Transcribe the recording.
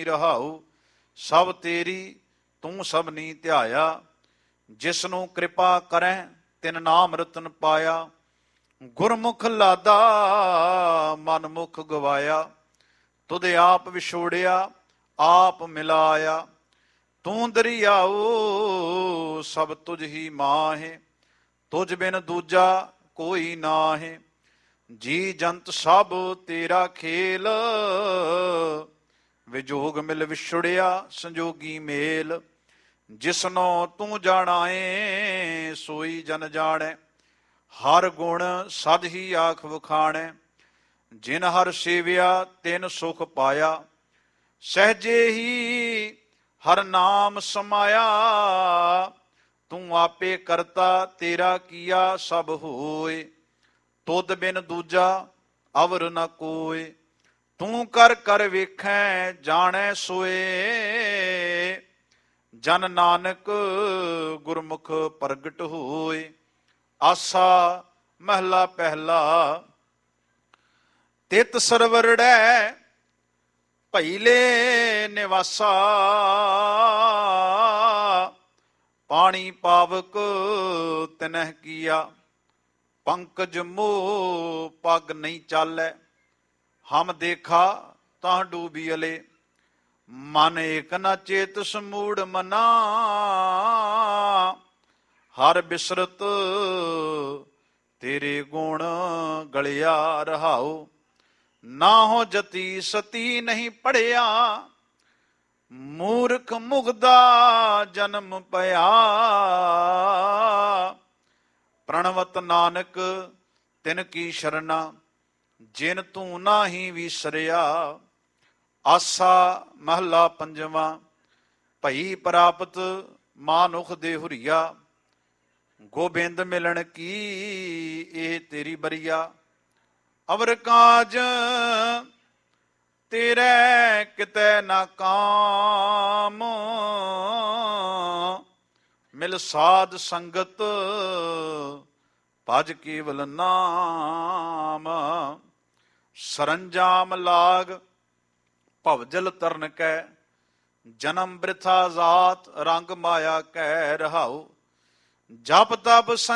ਰਹਾਉ। ਸਭ ਤੇਰੀ ਤੂੰ ਸਭਨੀ ਧਿਆਇਆ, ਜਿਸਨੂੰ ਕਿਰਪਾ ਕਰੈ ਤਿਨ ਨਾਮ ਰਤਨ ਪਾਇਆ। ਗੁਰਮੁਖ ਲਾਦਾ ਮਨ ਮੁਖ ਗਵਾਇਆ, ਤੁਧ ਆਪ ਵਿਛੋੜਿਆ ਆਪ ਮਿਲਾਇਆ। ਤੂੰ ਦਰਿਆਉ ਸਭ ਤੁਝ ਹੀ ਮਾਹੇ, ਤੁਝ ਬਿਨ ਦੂਜਾ ਕੋਈ ਨਾਹੇ। ਜੀ ਜੰਤ ਸਭ ਤੇਰਾ ਖੇਲ, ਵਿਜੋਗ ਮਿਲ ਵਿਛੜਿਆ ਸੰਜੋਗੀ ਮੇਲ। ਜਿਸਨੋ ਤੂੰ ਜਾਣਾਏ ਸੋਈ ਜਨ ਜਾਣੈ, ਹਰ ਗੁਣ ਸਦ ਹੀ ਆਖ ਵਖਾਣੈ। ਜਿਨ ਹਰ ਸੇਵਿਆ ਤਿਨ ਸੁਖ ਪਾਇਆ, ਸਹਿਜੇ ਹੀ ਹਰ ਨਾਮ ਸਮਾਇਆ। ਤੂੰ ਆਪੇ ਕਰਤਾ ਤੇਰਾ ਕੀਆ ਸਭ ਹੋਏ, ਤੁਧ ਬਿਨ ਦੂਜਾ ਅਵਰ ਨ ਕੋਇ। ਤੂੰ ਕਰ ਕਰ ਵੇਖੈ ਜਾਣੈ ਸੋਏ, ਜਨ ਨਾਨਕ ਗੁਰਮੁਖ ਪ੍ਰਗਟ ਹੋਏ। ਆਸਾ ਮਹਲਾ ਪਹਿਲਾ। ਤਿਤ ਸਰਵਰੜੈ ਭਈਲੇ ਨਿਵਾਸਾ, ਪਾਣੀ ਪਾਵਕ ਤਿਨਹਿ ਕੀਆ। ਪੰਕਜ ਮੋਹ ਪਗ ਨਹੀਂ ਚਾਲੈ, ਹਮ ਦੇਖਾ ਤਾਂ ਡੂਬੀਅਲੇ। ਮਨ ਏਕ ਨ ਚੇਤ ਸਮੂੜ ਮਨਾ, ਹਰ ਬਿਸਰਤ ਤੇਰੇ ਗੁਣ ਗਲਿਆ ਰਹਾਉ। ਨਾਹੋ ਜਤੀ ਸਤੀ ਨਹੀਂ ਪੜਿਆ, ਮੂਰਖ ਮੁਗਦਾ ਜਨਮ ਪਿਆ। ਪ੍ਰਣਵਤ ਨਾਨਕ ਤਿਨ ਕੀ ਸ਼ਰਨਾ, ਜਿਨ ਤੂੰ ਨਾਹੀ ਵਿਸਰਿਆ। ਆਸਾ ਮਹਲਾ ਪੰਜਵਾਂ। ਭਈ ਪ੍ਰਾਪਤ ਮਾਨੁਖ ਦੇ ਹੁਰੀਆ, ਗੋਬਿੰਦ ਮਿਲਣ ਕੀ ਇਹ ਤੇਰੀ ਬਰੀਆ। ਅਵਰ ਕਾਜ ਤੇਰੇ ਕਿਤੇ ਨਾ ਕਾਮ, ਮਿਲ ਸਾਧ ਸੰਗਤ ਭਜ ਕੇਵਲ ਨਾਮ। ਸਰੰਜਾਮ ਲਾਗ ਭਵਜਲ ਤਰਨ ਕੈ, ਜਨਮ ਬ੍ਰਿਥਾ ਜਾਤ ਰੰਗ ਮਾਇਆ ਕਹਿ ਰਹਾਉ। ਜਪ ਤਪ